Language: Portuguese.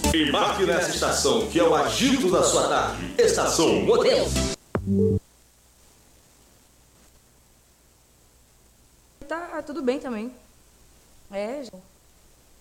Embarque nessa estação que é o agito da sua tarde. Estação Modelo. Tá tudo bem também. É, gente.